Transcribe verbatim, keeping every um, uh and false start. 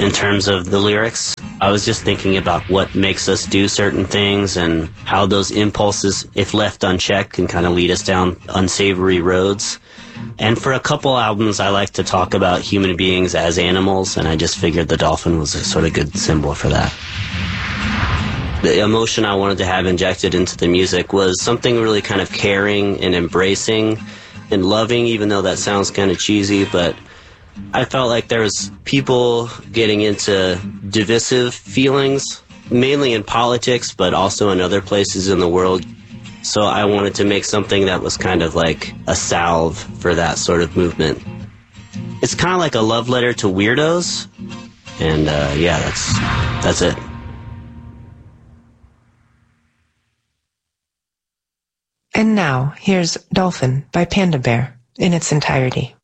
in terms of the lyrics. I was just thinking about what makes us do certain things and how those impulses, if left unchecked, can kind of lead us down unsavory roads. And for a couple albums, I like to talk about human beings as animals, and I just figured the dolphin was a sort of good symbol for that. The emotion I wanted to have injected into the music was something really kind of caring and embracing and loving, even though that sounds kind of cheesy, but I felt like there was people getting into divisive feelings, mainly in politics, but also in other places in the world. So I wanted to make something that was kind of like a salve for that sort of movement. It's kind of like a love letter to weirdos, and uh, yeah, that's that's it. And now, here's Dolphin by Panda Bear in its entirety.